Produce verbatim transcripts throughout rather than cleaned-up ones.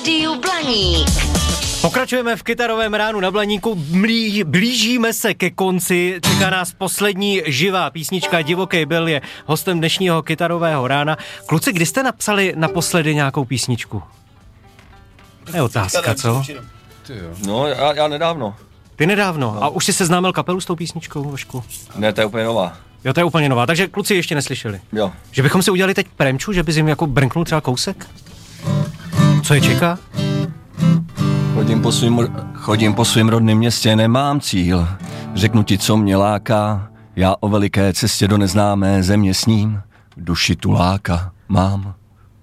Pokračujeme v kytarovém ránu na Blaníku, Blí, blížíme se ke konci, čeká nás poslední živá písnička, Divoký Bill je hostem dnešního kytarového rána. Kluci, kdy jste napsali naposledy nějakou písničku? To je otázka, co? No, já, já nedávno. Ty nedávno. No. A už jsi seznámil kapelu s tou písničkou, Vašku? Ne, to je úplně nová. Jo, to je úplně nová, takže kluci ještě neslyšeli. Jo. Že bychom si udělali teď premču, že bys jim jako brnknul třeba kousek? Co je čeká? Chodím po svým, chodím po svým rodném městě, nemám cíl. Řeknu ti, co mě láká. Já o veliké cestě do neznámé země sním. V duši tu láka mám.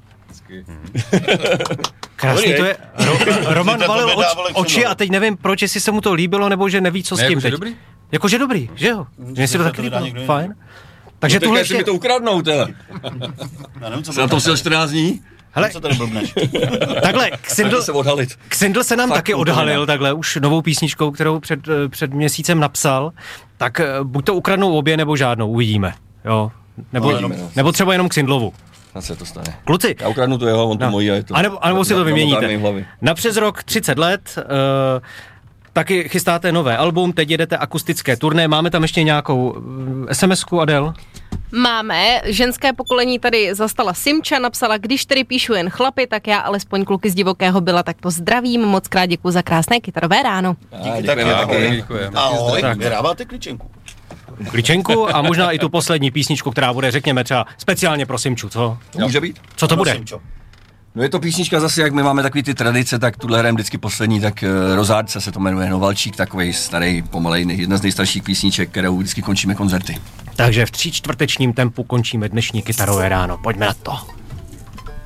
Krásný to je. Ro- Roman valil oč, oči a teď nevím, proč, jestli se mu to líbilo, nebo že neví, co s ne, tím jako, teď. Dobrý? Jakože dobrý, že jo? Že si to tak líbilo, fajn. Takže no, tuhle ještě... mi to ukradnou, teda. Já nevím, co jsi na tom sil čtrnáct dní? Hele, co tady blbneš? Takhle, Xindl se, odhalit. Xindl se nám Fakt taky odhalil, takhle, už novou písničkou, kterou před, před měsícem napsal, tak buď to ukradnou obě, nebo žádnou, uvidíme, jo? Nebo, no, no. nebo třeba jenom Xindlovu. A se to stane. Kluci. Já ukradnu to jeho, on to no. mojí a je to. A nebo, a nebo si to vyměníte. Na přes rok třicet let, uh, taky chystáte nové album, teď jedete akustické turné, máme tam ještě nějakou uh, es em esku, Adel? Máme, ženské pokolení tady zastala Simča, napsala, když tedy píšu jen chlapy, tak já alespoň kluky z Divokého Billa, tak to zdravím, moc krát děkuji za krásné kytarové ráno. Díky taky. Ahoj, vyhráváte klíčenku. Klíčenku a možná i tu poslední písničku, která bude, řekněme, třeba speciálně pro Simču, co? To může být? Co to bude? No je to písnička zase, jak my máme takový ty tradice, tak tuhle hrajeme vždycky poslední, tak uh, Rozárce se to jmenuje, no Valčík, takovej starý, pomalej, jedna z nejstarších písniček, kterou vždycky končíme koncerty. Takže v tří čtvrtečním tempu končíme dnešní kytarové ráno, pojďme na to.